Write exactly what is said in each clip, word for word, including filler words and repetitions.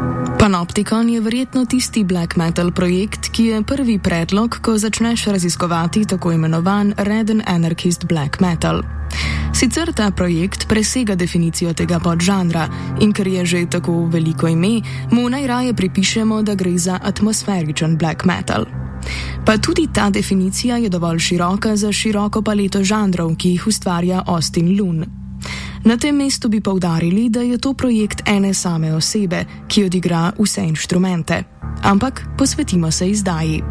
Panopticon je verjetno tisti black metal projekt, ki je prvi predlog, ko začneš raziskovati tako imenovan Red and Anarchist black metal. Sicer ta projekt presega definicijo tega podžanra in ker je že tako veliko ime, mu najraje pripišemo, da gre za atmosferičen black metal. Pa tudi ta definicija je dovolj široka za široko paleto žanrov, ki jih ustvarja Austin Lune. Na tem mestu bi poudarili, da je to projekt ene same osebe, ki odigra vse inštrumente. Ampak posvetimo se izdaji.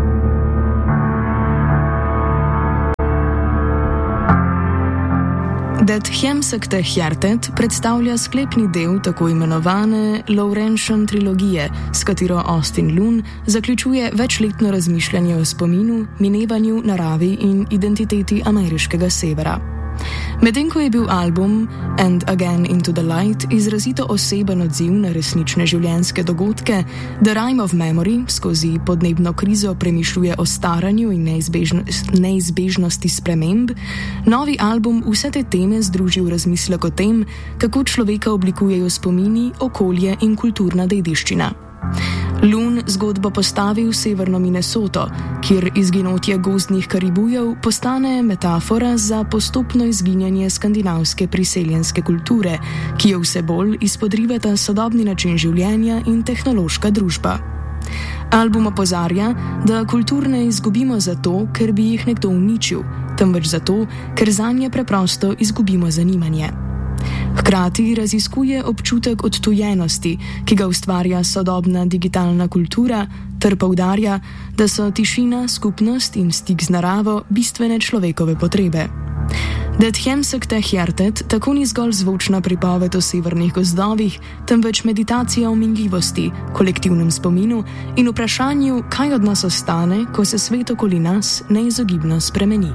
Det Hjemsökte Hjärtat predstavlja sklepni del tako imenovane Laurentian trilogije, s katero Austin Lune zaključuje večletno razmišljanje o spominu, minevanju, naravi in identiteti ameriškega severa. Medtem ko je bil album And Again Into the Light izrazito oseben odziv na resnične življenjske dogodke, The Rime of Memory skozi podnebno krizo premišljuje o staranju in neizbežno, neizbežnosti sprememb, novi album vse te teme združi v razmislek o tem, kako človeka oblikujejo spomini, okolje in kulturna dediščina. Lune zgodbo postavi v severno Minnesoto, kjer izginotje gozdnih karibujev postane metafora za postopno izginjanje skandinavske priseljenske kulture, ki jo vse bolj izpodrivata sodobni način življenja in tehnološka družba. Album opozarja, da kultur ne izgubimo zato, ker bi jih nekdo uničil, temveč zato, ker zanje preprosto izgubimo zanimanje. Hkrati raziskuje občutek odtujenosti, ki ga ustvarja sodobna digitalna kultura, ter poudarja, da so tišina, skupnost in stik z naravo bistvene človekove potrebe. Det Hjemsökte Hjärtat tako ni zgolj zvočna pripoved o severnih gozdovih, temveč meditacija o minljivosti, kolektivnem spominu in vprašanju, kaj od nas ostane, ko se svet okoli nas neizogibno spremeni.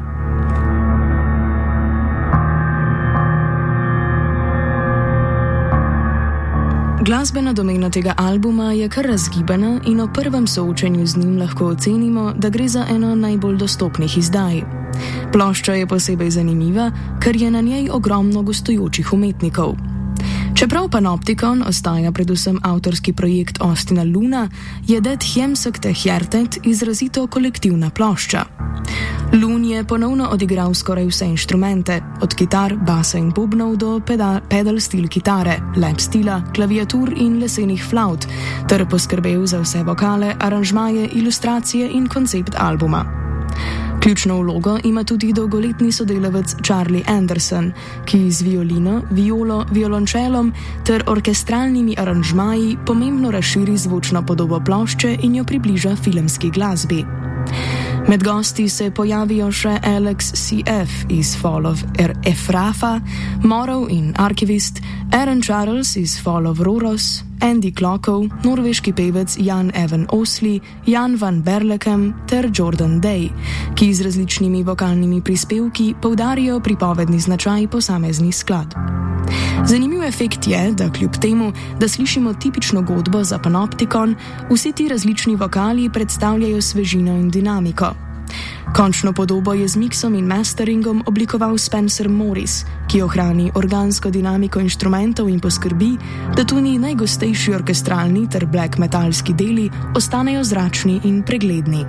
Glasbena domena tega albuma je kar razgibana in ob prvem soočenju z njim lahko ocenimo, da gre za eno najbolj dostopnih izdaj. Plošča je posebej zanimiva, ker je na njej ogromno gostujočih umetnikov. Čeprav Panopticon ostaja predvsem avtorski projekt Austina Luna, je Det Hjemsökte Hjärtat izrazito kolektivna plošča. Lune je ponovno odigral skoraj vse inštrumente, od kitar, basa in bobnov do pedal, pedal stil kitare, lap stila, klaviatur in lesenih flaut, ter poskrbel za vse vokale, aranžmaje, ilustracije in koncept albuma. Ključno vlogo ima tudi dolgoletni sodelavec Charlie Anderson, ki z violino, violo, violončelom ter orkestralnimi aranžmaji pomembno razširi zvočno podobo plošče in jo približa filmski glasbi. Med gosti se pojavijo še Alex C F iz Fall of Efrafa, Morrow in Archivist, Aaron Charles iz Fall of Roros, Andy Klokov, norveški pevec Jan Evan Osley, Jan van Berlekem ter Jordan Day, ki z različnimi vokalnimi prispevki poudarijo pripovedni značaj posameznih skladb. Zanimiv efekt je, da kljub temu, da slišimo tipično godbo za Panopticon, vsi ti različni vokali predstavljajo svežino in dinamiko. Končno podobo je z miksom in masteringom oblikoval Spencer Morris, ki ohrani organsko dinamiko inštrumentov in poskrbi, da tudi najgostejši orkestralni ter black metalski deli ostanejo zračni in pregledni.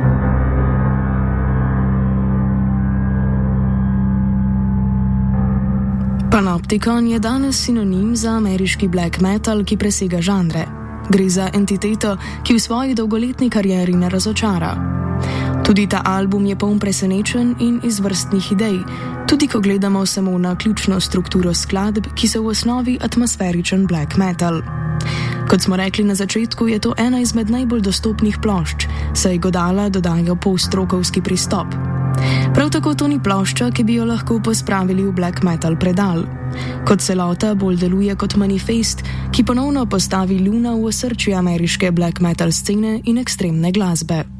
Panopticon je danes sinonim za ameriški black metal, ki presega žanre. Gre za entiteto, ki v svoji dolgoletni karieri ne razočara. Tudi ta album je poln presenečenj in izvrstnih idej, tudi ko gledamo samo na ključno strukturo skladb, ki so v osnovi atmosferičen black metal. Kot smo rekli na začetku, je to ena izmed najbolj dostopnih plošč, saj godala dodajo polstrokovski pristop. Prav tako to ni plošča, ki bi jo lahko pospravili v black metal predal. Kot celota bolj deluje kot manifest, ki ponovno postavi Luna v osrčje ameriške black metal scene in ekstremne glasbe.